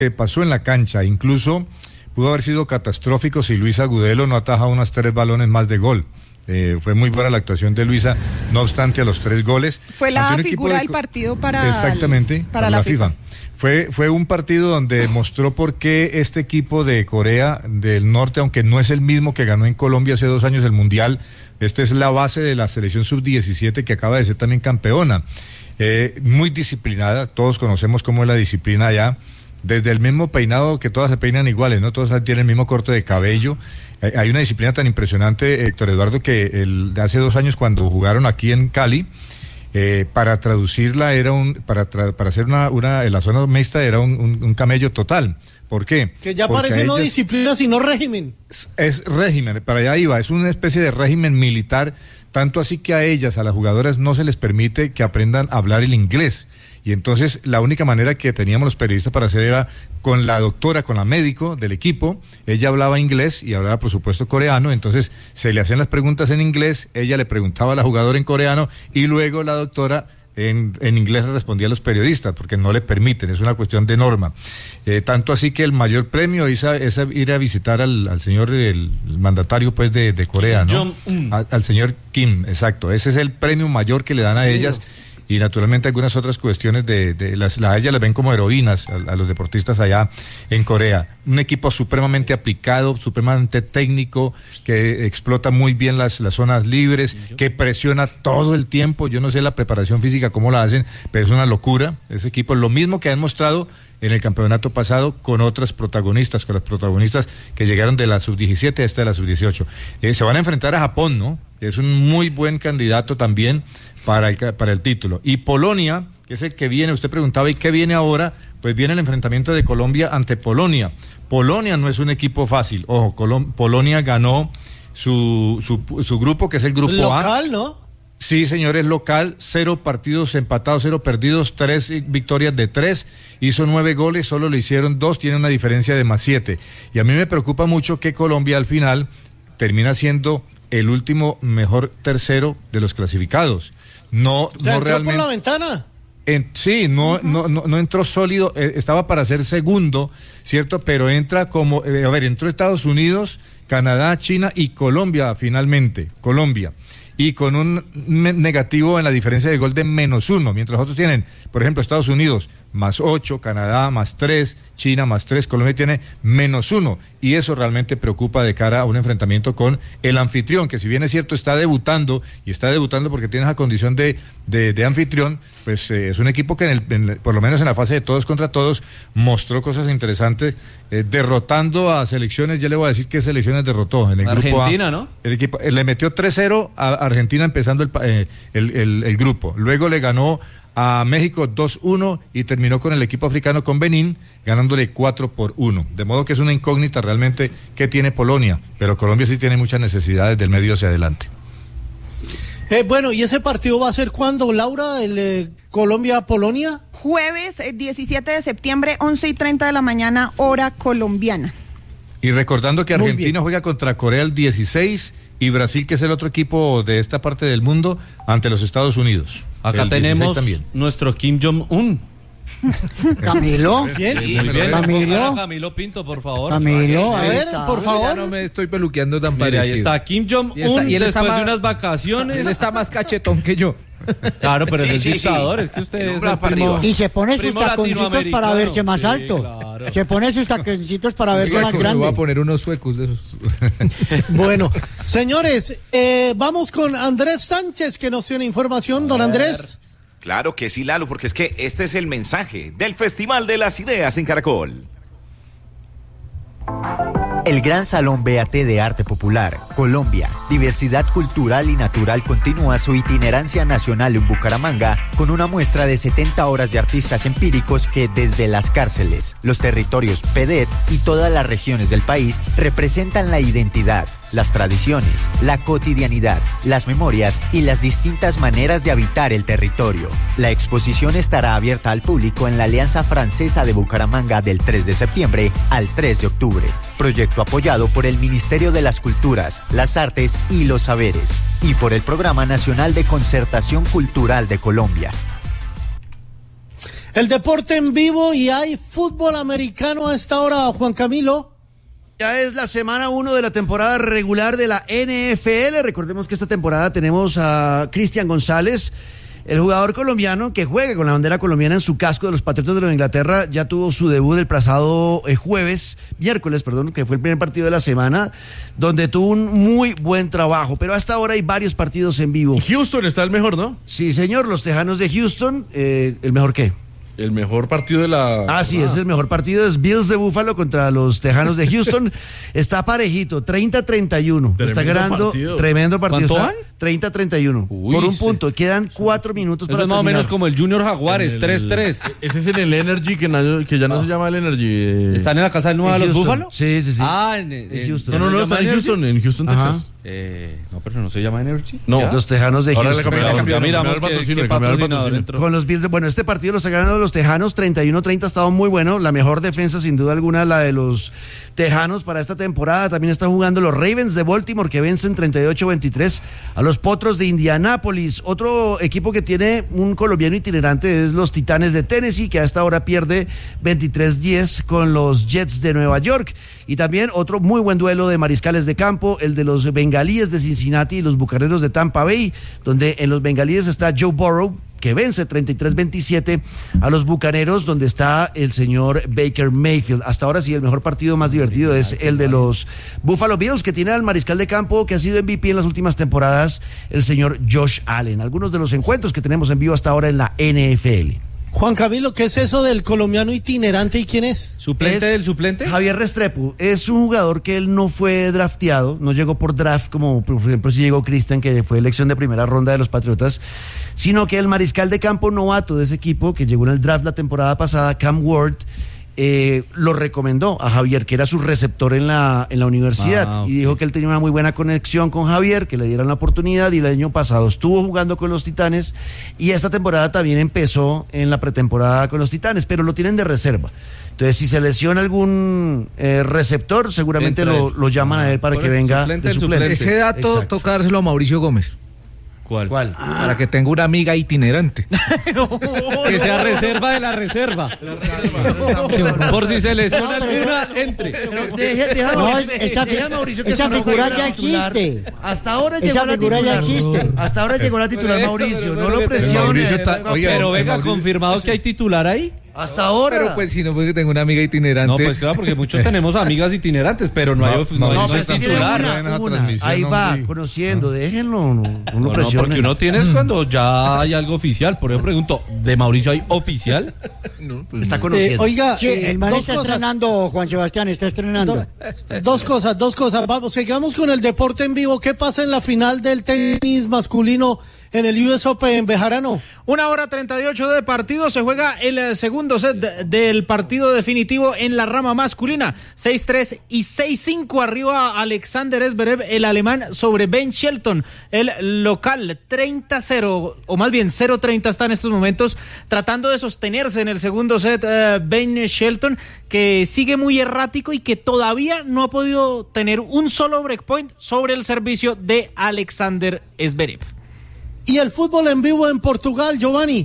que pasó en la cancha. Incluso pudo haber sido catastrófico si Luisa Agudelo no ataja unos 3 balones más de gol. Fue muy buena la actuación de Luisa, no obstante a los 3 goles. Fue la figura del partido para la FIFA. Fue un partido donde mostró por qué este equipo de Corea del Norte, aunque no es el mismo que ganó en Colombia hace 2 años el Mundial, esta es la base de la selección sub-17 que acaba de ser también campeona. Muy disciplinada, todos conocemos cómo es la disciplina allá, desde el mismo peinado, que todas se peinan iguales, ¿no? Todas tienen el mismo corte de cabello. Hay una disciplina tan impresionante, Héctor Eduardo, que hace 2 años cuando jugaron aquí en Cali, para traducirla para hacer una en la zona mixta era un camello total. ¿Por qué? Que ya parece no disciplina sino régimen. Es régimen, para allá iba, es una especie de régimen militar, tanto así que a ellas, a las jugadoras, no se les permite que aprendan a hablar el inglés. Y entonces la única manera que teníamos los periodistas para hacer era con la doctora, con la médico del equipo. Ella hablaba inglés y hablaba por supuesto coreano, entonces se le hacían las preguntas en inglés, ella le preguntaba a la jugadora en coreano y luego la doctora en inglés le respondía a los periodistas, porque no le permiten, es una cuestión de norma. Tanto así que el mayor premio es ir a visitar al señor, el mandatario pues de Corea, ¿no? Al señor Kim, exacto, ese es el premio mayor que le dan a ellas. Y naturalmente algunas otras cuestiones a ellas las ven como heroínas a los deportistas allá en Corea. Un equipo supremamente aplicado, supremamente técnico, que explota muy bien las zonas libres, que presiona todo el tiempo. Yo no sé la preparación física cómo la hacen, pero es una locura. Ese equipo es lo mismo que han mostrado en el campeonato pasado con otras protagonistas, con las protagonistas que llegaron de la sub-17 a esta de la sub-18. Se van a enfrentar a Japón, ¿no? Es un muy buen candidato también para el título. Y Polonia, que es el que viene, usted preguntaba, ¿y qué viene ahora? Pues viene el enfrentamiento de Colombia ante Polonia. Polonia no es un equipo fácil. Ojo, Polonia ganó su grupo, que es el grupo local, A. Local, ¿no? Sí, señores, local, 0 partidos empatados, 0 perdidos, 3 victorias de 3, hizo 9 goles, solo le hicieron 2, tiene una diferencia de +7. Y a mí me preocupa mucho que Colombia al final termina siendo el último mejor tercero de los clasificados. No realmente. ¿Por la ventana? Sí, no entró sólido, estaba para ser segundo, ¿cierto? Pero entra como, entró Estados Unidos, Canadá, China y Colombia finalmente, Colombia. Y con un negativo en la diferencia de gol de -1, mientras otros tienen, por ejemplo, Estados Unidos +8, Canadá +3, China +3, Colombia tiene -1, y eso realmente preocupa de cara a un enfrentamiento con el anfitrión, que si bien es cierto está debutando porque tiene esa condición de anfitrión, pues es un equipo que por lo menos en la fase de todos contra todos mostró cosas interesantes, derrotando a selecciones. Ya le voy a decir qué selecciones derrotó en el grupo Argentina, A. ¿no? El equipo le metió 3-0 a Argentina empezando el grupo, luego le ganó a México 2-1 y terminó con el equipo africano, con Benín, ganándole 4-1. De modo que es una incógnita realmente qué tiene Polonia, pero Colombia sí tiene muchas necesidades del medio hacia adelante. Bueno, ¿y ese partido va a ser cuándo, Laura? ¿El Colombia-Polonia? Jueves 17 de septiembre, 11:30 de la mañana, hora colombiana. Y recordando que Argentina juega contra Corea el 16 y Brasil, que es el otro equipo de esta parte del mundo, ante los Estados Unidos. Acá tenemos nuestro Kim Jong-un. Camilo. Bien. Muy bien. Camilo Pinto, por favor. Camilo, a ver, por favor. Ya no me estoy peluqueando tan parecido. Ahí está Kim Jong-un, y después de unas vacaciones. Él está más cachetón que yo. Claro, pero es el dictador, es que usted es el primo. Y se pone sus taconcitos para verse más alto. Claro. Se pone sus taconcitos para verse más grande. Me voy a poner unos suecos de esos. Bueno, señores, vamos con Andrés Sánchez, que nos tiene información. Don Andrés. Claro que sí, Lalo, porque es que este es el mensaje del Festival de las Ideas en Caracol. El Gran Salón BAT de Arte Popular, Colombia, Diversidad Cultural y Natural continúa su itinerancia nacional en Bucaramanga con una muestra de 70 horas de artistas empíricos que desde las cárceles, los territorios PEDET y todas las regiones del país representan la identidad, las tradiciones, la cotidianidad, las memorias y las distintas maneras de habitar el territorio. La exposición estará abierta al público en la Alianza Francesa de Bucaramanga del 3 de septiembre al 3 de octubre. Proyecto apoyado por el Ministerio de las Culturas, las Artes y los Saberes y por el Programa Nacional de Concertación Cultural de Colombia. El deporte en vivo y hay fútbol americano a esta hora, Juan Camilo. Ya es la semana 1 de la temporada regular de la NFL. Recordemos que esta temporada tenemos a Cristian González, el jugador colombiano que juega con la bandera colombiana en su casco de los Patriotas de Nueva Inglaterra. Ya tuvo su debut el pasado miércoles, que fue el primer partido de la semana, donde tuvo un muy buen trabajo. Pero hasta ahora hay varios partidos en vivo. Houston está el mejor, ¿no? Sí, señor, los Tejanos de Houston. ¿El mejor qué? El mejor partido de la... Sí, es el mejor partido, es Bills de Buffalo contra los Tejanos de Houston. Está parejito, 30-31. Está ganando, tremendo partido. ¿Cuánto van? 30-31. Por un punto, quedan 4 minutos para terminar. Eso es más o menos como el Junior Jaguares, 3-3. Ese es en el Energy, que ya no se llama el Energy. ¿Están en la casa del nuevo de los Búfalos? Sí. En Houston. No, están en Houston, Texas. No, pero no se llama Energy. No, ¿ya? Los Tejanos de Houston. Miramos qué patrocinador entró. Con los Bills, este partido lo está ganando los Tejanos 31-30, ha estado muy bueno. La mejor defensa, sin duda alguna, la de los Tejanos para esta temporada. También están jugando los Ravens de Baltimore, que vencen 38-23 a los Potros de Indianápolis. Otro equipo que tiene un colombiano itinerante es los Titanes de Tennessee, que a esta hora pierde 23-10 con los Jets de Nueva York. Y también otro muy buen duelo de mariscales de campo, el de los Bengalíes de Cincinnati y los Bucaneros de Tampa Bay, donde en los Bengalíes está Joe Burrow, que vence 33-27 a los Bucaneros, donde está el señor Baker Mayfield. Hasta ahora sí, el mejor partido más divertido es el de los Buffalo Bills, que tiene al mariscal de campo que ha sido MVP en las últimas temporadas, el señor Josh Allen. Algunos de los encuentros que tenemos en vivo hasta ahora en la NFL. Juan Camilo, ¿qué es eso del colombiano itinerante y quién es? ¿Suplente del suplente? Javier Restrepo. Es un jugador que él no fue drafteado, no llegó por draft como por ejemplo si llegó Cristian, que fue elección de primera ronda de los Patriotas, sino que el mariscal de campo novato de ese equipo, que llegó en el draft la temporada pasada, Cam Ward, lo recomendó a Javier, que era su receptor en la universidad, y dijo que él tenía una muy buena conexión con Javier, que le dieran la oportunidad, y el año pasado estuvo jugando con los Titanes, y esta temporada también empezó en la pretemporada con los Titanes, pero lo tienen de reserva. Entonces, si se lesiona algún receptor, seguramente lo llaman a él para que venga de suplente. Ese dato toca dárselo a Mauricio Gómez. ¿Cuál? Para que tenga una amiga itinerante. Que sea reserva de la reserva. Por si se lesiona alguna, entre. Deja Mauricio que esa figura ya existe. Hasta ahora llegó la titular. Hasta ahora llegó la titular Mauricio. No lo presione. Pero venga, confirmado que hay titular ahí. Hasta ahora. Pero pues si no, porque tengo una amiga itinerante. No, pues claro, porque muchos tenemos amigas itinerantes, pero no hay titular. Ahí va, conociendo, déjenlo. No presione. Porque uno tiene es cuando ya hay algo oficial. Por eso pregunto, ¿de Mauricio hay oficial? No, pues está conociendo. Oiga, sí, el man está estrenando, Juan Sebastián, está estrenando. Dos cosas. Vamos, sigamos con el deporte en vivo. ¿Qué pasa en la final del tenis masculino en el US Open en Bejarano? 1:38 de partido, se juega el segundo set del partido definitivo en la rama masculina. 6-3 y 6-5 arriba Alexander Zverev, el alemán, sobre Ben Shelton, el local. 30-0, o más bien 0-30 está en estos momentos, tratando de sostenerse en el segundo set Ben Shelton, que sigue muy errático y que todavía no ha podido tener un solo breakpoint sobre el servicio de Alexander Zverev. Y el fútbol en vivo en Portugal, Giovanni.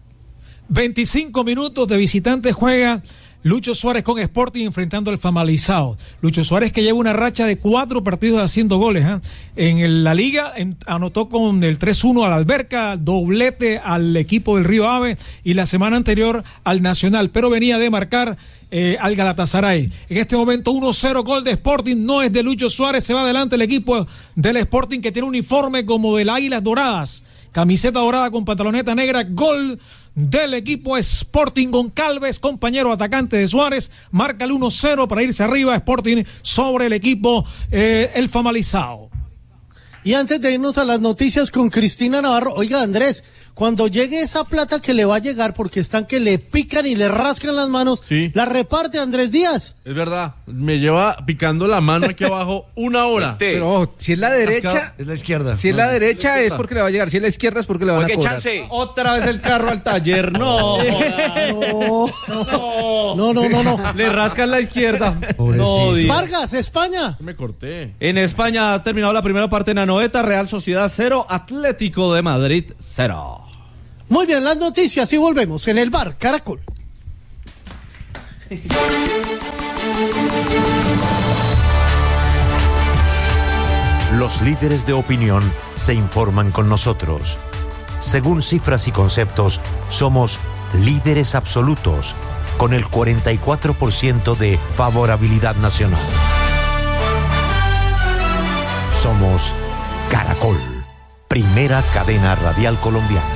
25 minutos de visitantes juega Lucho Suárez con Sporting enfrentando al Famalicão. Lucho Suárez, que lleva una racha de 4 partidos haciendo goles. En la liga anotó con el 3-1 al Alberca, doblete al equipo del Río Ave y la semana anterior al Nacional, pero venía de marcar al Galatasaray. En este momento 1-0, gol de Sporting, no es de Lucho Suárez, se va adelante el equipo del Sporting, que tiene un uniforme como del Águilas Doradas, camiseta dorada con pantaloneta negra. Gol del equipo Sporting Goncalves, compañero atacante de Suárez, marca el 1-0 para irse arriba Sporting sobre el equipo el Famalicão. Y antes de irnos a las noticias con Cristina Navarro, oiga, Andrés, cuando llegue esa plata que le va a llegar, porque están que le pican y le rascan las manos, sí, la reparte Andrés Díaz. Es verdad, me lleva picando la mano aquí abajo 1 hora. Pero si es la derecha, es la izquierda. Si es la derecha es porque le va a llegar, si es la izquierda es porque le van a cobrar. Chance. Otra vez el carro al taller, no. No. Le rascan la izquierda. No, Vargas, España. Me corté. En España ha terminado la primera parte en Anoeta, Real Sociedad 0, Atlético de Madrid 0. Muy bien, las noticias y volvemos en el bar Caracol. Los líderes de opinión se informan con nosotros. Según cifras y conceptos, somos líderes absolutos, con el 44% de favorabilidad nacional. Somos Caracol, primera cadena radial colombiana.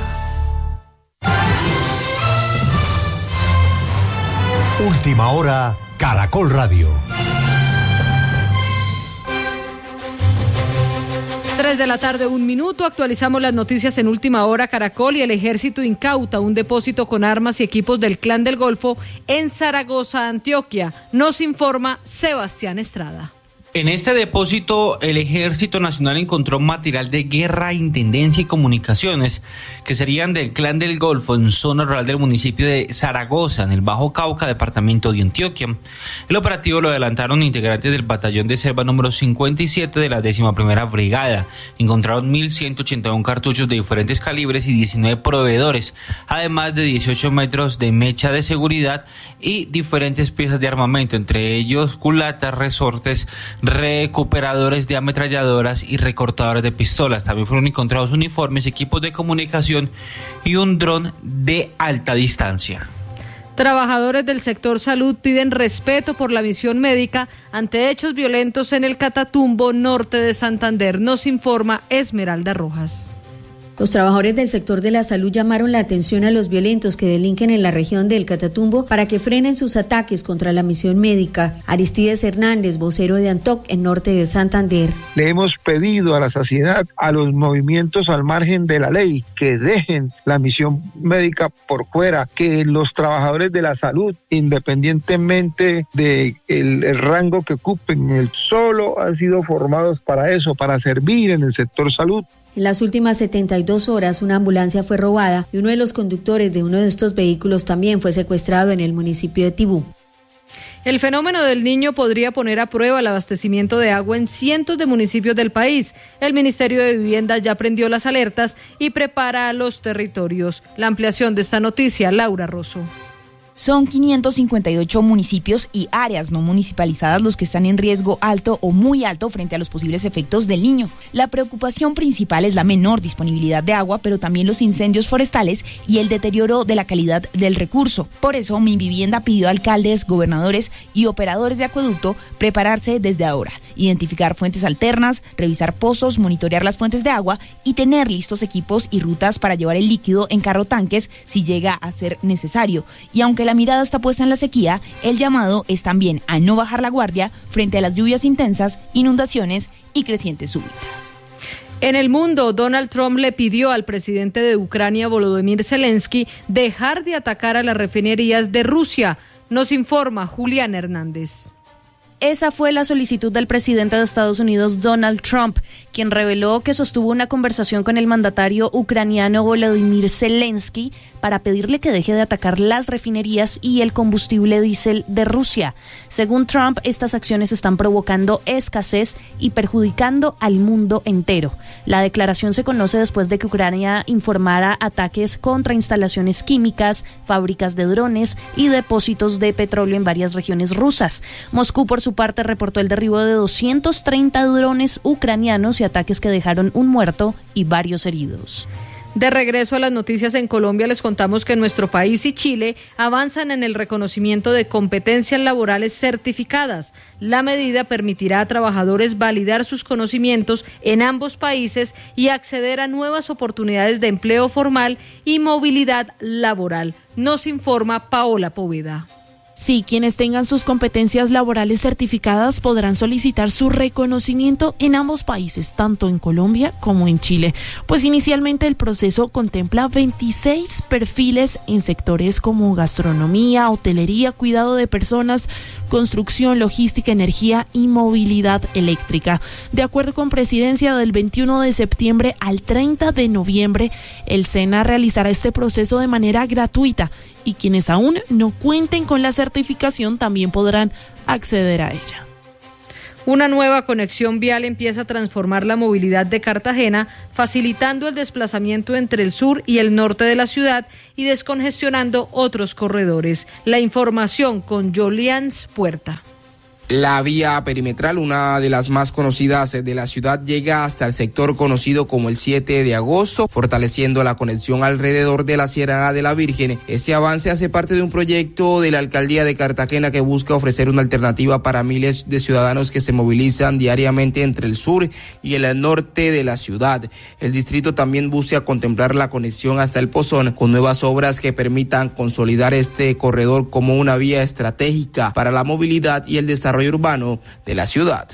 Última hora, Caracol Radio. 3 de la tarde, 1 minuto. Actualizamos las noticias en Última Hora. Caracol y el ejército incauta un depósito con armas y equipos del Clan del Golfo en Zaragoza, Antioquia. Nos informa Sebastián Estrada. En este depósito, el Ejército Nacional encontró material de guerra, intendencia y comunicaciones que serían del Clan del Golfo en zona rural del municipio de Zaragoza, en el Bajo Cauca, departamento de Antioquia. El operativo lo adelantaron integrantes del batallón de selva número 57 de la 11ª Brigada. Encontraron 1.181 cartuchos de diferentes calibres y 19 proveedores, además de 18 metros de mecha de seguridad y diferentes piezas de armamento, entre ellos culatas, resortes, recuperadores de ametralladoras y recortadores de pistolas. También fueron encontrados uniformes, equipos de comunicación y un dron de alta distancia. Trabajadores del sector salud piden respeto por la misión médica ante hechos violentos en el Catatumbo, norte de Santander. Nos informa Esmeralda Rojas. Los trabajadores del sector de la salud llamaron la atención a los violentos que delinquen en la región del Catatumbo para que frenen sus ataques contra la misión médica. Aristides Hernández, vocero de ANTOC en norte de Santander. Le hemos pedido a la saciedad, a los movimientos al margen de la ley, que dejen la misión médica por fuera, que los trabajadores de la salud, independientemente del rango que ocupen, solo han sido formados para eso, para servir en el sector salud. En las últimas 72 horas, una ambulancia fue robada y uno de los conductores de uno de estos vehículos también fue secuestrado en el municipio de Tibú. El fenómeno del Niño podría poner a prueba el abastecimiento de agua en cientos de municipios del país. El Ministerio de Vivienda ya prendió las alertas y prepara a los territorios. La ampliación de esta noticia, Laura Rosso. Son 558 municipios y áreas no municipalizadas los que están en riesgo alto o muy alto frente a los posibles efectos del Niño. La preocupación principal es la menor disponibilidad de agua, pero también los incendios forestales y el deterioro de la calidad del recurso. Por eso, Minvivienda pidió a alcaldes, gobernadores y operadores de acueducto prepararse desde ahora, identificar fuentes alternas, revisar pozos, monitorear las fuentes de agua y tener listos equipos y rutas para llevar el líquido en carrotanques si llega a ser necesario. Y aunque la mirada está puesta en la sequía, el llamado es también a no bajar la guardia frente a las lluvias intensas, inundaciones y crecientes súbitas. En el mundo, Donald Trump le pidió al presidente de Ucrania, Volodymyr Zelensky, dejar de atacar a las refinerías de Rusia. Nos informa Julián Hernández. Esa fue la solicitud del presidente de Estados Unidos, Donald Trump, quien reveló que sostuvo una conversación con el mandatario ucraniano Volodymyr Zelensky para pedirle que deje de atacar las refinerías y el combustible diésel de Rusia. Según Trump, estas acciones están provocando escasez y perjudicando al mundo entero. La declaración se conoce después de que Ucrania informara ataques contra instalaciones químicas, fábricas de drones y depósitos de petróleo en varias regiones rusas. Moscú, por su parte, reportó el derribo de 230 drones ucranianos y ataques que dejaron un muerto y varios heridos. De regreso a las noticias en Colombia, les contamos que nuestro país y Chile avanzan en el reconocimiento de competencias laborales certificadas. La medida permitirá a trabajadores validar sus conocimientos en ambos países y acceder a nuevas oportunidades de empleo formal y movilidad laboral. Nos informa Paola Poveda. Sí, quienes tengan sus competencias laborales certificadas podrán solicitar su reconocimiento en ambos países, tanto en Colombia como en Chile. Pues inicialmente el proceso contempla 26 perfiles en sectores como gastronomía, hotelería, cuidado de personas, construcción, logística, energía y movilidad eléctrica. De acuerdo con Presidencia, del 21 de septiembre al 30 de noviembre, el SENA realizará este proceso de manera gratuita y quienes aún no cuenten con la certificación también podrán acceder a ella. Una nueva conexión vial empieza a transformar la movilidad de Cartagena, facilitando el desplazamiento entre el sur y el norte de la ciudad y descongestionando otros corredores. La información con Jolians Puerta. La vía perimetral, una de las más conocidas de la ciudad, llega hasta el sector conocido como el 7 de agosto, fortaleciendo la conexión alrededor de la Sierra de la Virgen. Este avance hace parte de un proyecto de la Alcaldía de Cartagena que busca ofrecer una alternativa para miles de ciudadanos que se movilizan diariamente entre el sur y el norte de la ciudad. El distrito también busca contemplar la conexión hasta el Pozón con nuevas obras que permitan consolidar este corredor como una vía estratégica para la movilidad y el desarrollo urbano de la ciudad.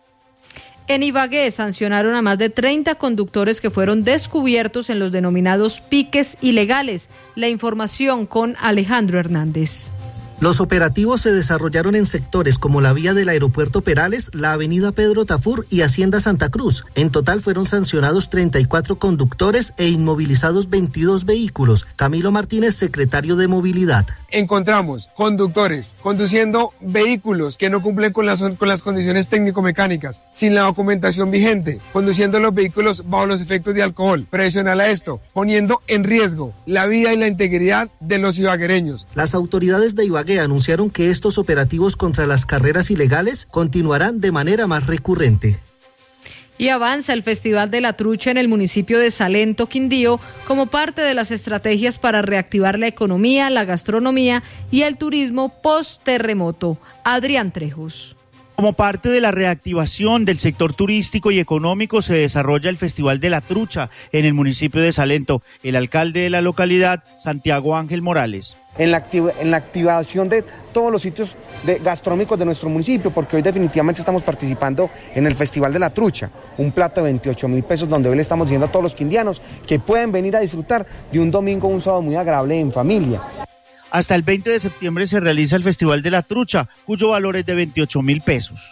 En Ibagué sancionaron a más de 30 conductores que fueron descubiertos en los denominados piques ilegales. La información con Alejandro Hernández. Los operativos se desarrollaron en sectores como la vía del aeropuerto Perales, la avenida Pedro Tafur y Hacienda Santa Cruz. En total fueron sancionados 34 conductores e inmovilizados 22 vehículos. Camilo Martínez, secretario de Movilidad. Encontramos conductores conduciendo vehículos que no cumplen con las condiciones técnico-mecánicas, sin la documentación vigente, conduciendo los vehículos bajo los efectos de alcohol. Adicional a esto, poniendo en riesgo la vida y la integridad de los ibaguereños. Las autoridades de Ibagué anunciaron que estos operativos contra las carreras ilegales continuarán de manera más recurrente. Y avanza el Festival de la Trucha en el municipio de Salento, Quindío, como parte de las estrategias para reactivar la economía, la gastronomía y el turismo post-terremoto. Adrián Trejos. Como parte de la reactivación del sector turístico y económico se desarrolla el Festival de la Trucha en el municipio de Salento. El alcalde de la localidad, Santiago Ángel Morales. En la activación de todos los sitios gastronómicos de nuestro municipio, porque hoy definitivamente estamos participando en el Festival de la Trucha, un plato de 28.000 pesos donde hoy le estamos diciendo a todos los quindianos que pueden venir a disfrutar de un domingo o un sábado muy agradable en familia. Hasta el 20 de septiembre se realiza el Festival de la Trucha, cuyo valor es de 28.000 pesos.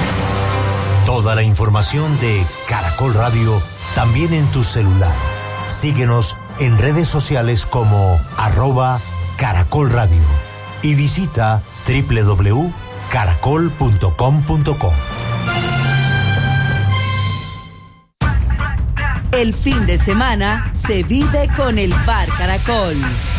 Toda la información de Caracol Radio, también en tu celular. Síguenos en redes sociales como @Caracol Radio y visita www.caracol.com.co. El fin de semana se vive con el Bar Caracol.